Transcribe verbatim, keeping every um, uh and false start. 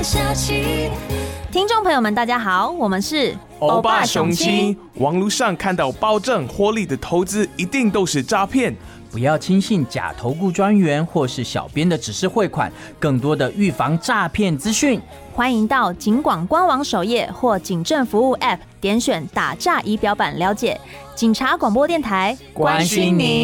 的下棋。 听众朋友们，大家好，我们是欧巴雄亲。网络上看到保证获利的投资，一定都是诈骗。 不要轻信假投顾专员或是小编的指示汇款，更多的预防诈骗资讯， 欢迎到警广官网首页或警政服务 App 点选打诈仪表板了解。警察广播电台关心您。